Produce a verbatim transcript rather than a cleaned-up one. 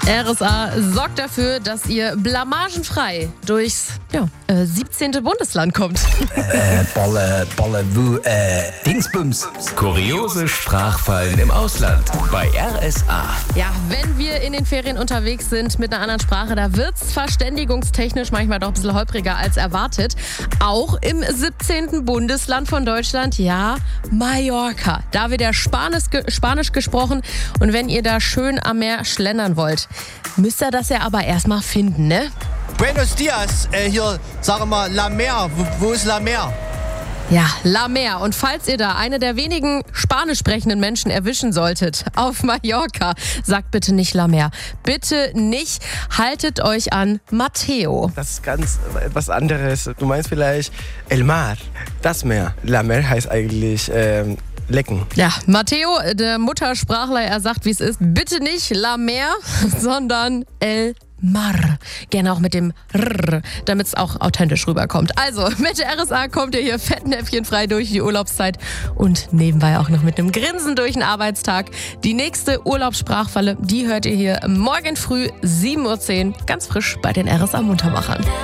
R S A sorgt dafür, dass ihr blamagenfrei durchs ja, äh, siebzehnte Bundesland kommt. Äh, Balle, Balle, wo, äh, Dingsbums. Kuriose Sprachfallen im Ausland bei R S A. Ja, wenn wir in den Ferien unterwegs sind mit einer anderen Sprache, da wird's verständigungstechnisch manchmal doch ein bisschen holpriger als erwartet. Auch im siebzehnten Bundesland von Deutschland, ja, Mallorca. Da wird ja Spanisch, ge- Spanisch gesprochen und wenn ihr da schön am Meer schlendern wollt, müsst ihr das ja aber erstmal finden, ne? Buenos dias, äh, hier, sagen wir La Mer. Wo, wo ist La Mer? Ja, La Mer. Und falls ihr da eine der wenigen spanisch sprechenden Menschen erwischen solltet auf Mallorca, sagt bitte nicht La Mer. Bitte nicht. Haltet euch an Mateo. Das ist ganz etwas anderes. Du meinst vielleicht El Mar, das Meer. La Mer heißt eigentlich ähm, lecken. Ja, Mateo, der Muttersprachler, er sagt, wie es ist. Bitte nicht La Mer, sondern El Mar. Gerne auch mit dem R, damit es auch authentisch rüberkommt. Also, mit der R S A kommt ihr hier fettnäpfchenfrei durch die Urlaubszeit und nebenbei auch noch mit einem Grinsen durch den Arbeitstag. Die nächste Urlaubssprachfalle, die hört ihr hier morgen früh sieben Uhr zehn ganz frisch bei den R S A Muntermachern.